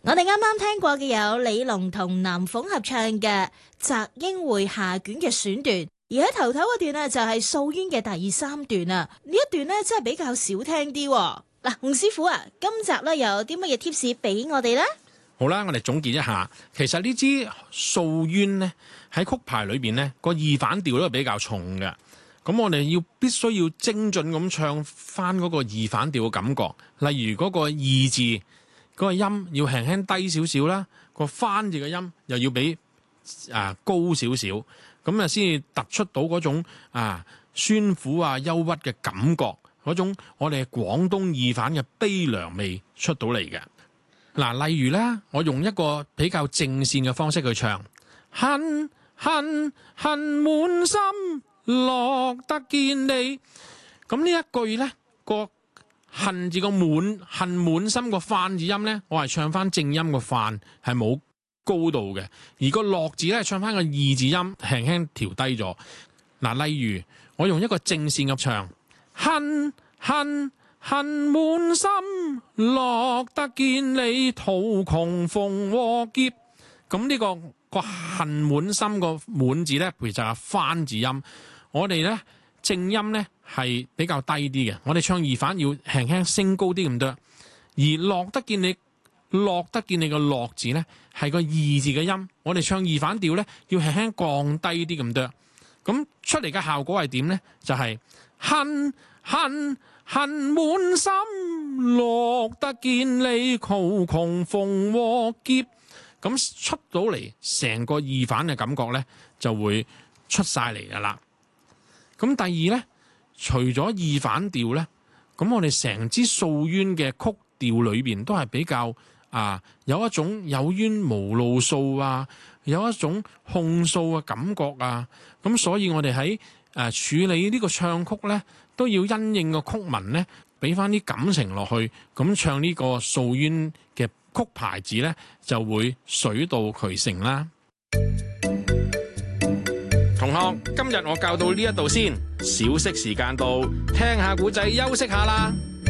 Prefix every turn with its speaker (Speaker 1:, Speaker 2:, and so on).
Speaker 1: 我哋啱啱聽過嘅有李龍同南鳳合唱嘅《擇英會下卷》嘅選段，而喺頭嗰段呢，就係素淵嘅第3段啊。呢一段呢，真係比較少聽啲。嗱，洪師傅啊，今集咧有啲乜嘢 tips 俾我哋呢？
Speaker 2: 好啦，我哋總結一下，其實呢支素淵呢，喺曲牌裏邊呢個二反調都係比較重嘅。咁我哋必須要精準咁唱翻嗰個二反調嘅感覺，例如嗰個二字嗰個音要輕輕低少少啦，個翻字嘅音又要比高少少，咁啊先至突出到嗰種酸苦憂鬱嘅感覺，嗰種我哋廣東二反嘅悲涼味出到嚟嘅。嗱，例如咧，我用一個比較正線嘅方式去唱，恨恨恨滿心，樂得見你。咁呢一句咧，個恨字個滿恨滿心個泛字音咧，我係唱翻正音個泛，係冇高度嘅。而個樂字咧，唱翻個二字音，輕輕調低咗。嗱，例如我用一個正線嘅唱，恨恨恨滿心，樂得見你，途窮逢禍劫。咁呢個恨滿心個滿字咧，其實係翻字音。我哋咧正音咧係比較低啲嘅，我哋唱二反要輕輕升高啲咁多。而樂得見你個樂字咧係個二字嘅音，我哋唱二反調咧要輕輕降低啲咁多。咁出嚟嘅效果係點咧？就係恨恨恨滿心，樂得見你，途窮逢禍劫。咁出到嚟成個二反嘅感覺咧就會出晒嚟噶啦。咁第二咧，除咗二反調咧，咁我哋成支素淵嘅曲調裏邊都係比較有一種有冤無路訴有一種控訴嘅感覺咁所以我哋喺處理呢個唱曲咧，都要因應個曲文咧，俾翻啲感情落去，咁唱呢個素淵嘅曲牌子咧，就會水到渠成啦。同學，今日我教到呢一度先，小息時間到，聽下古仔休息下啦。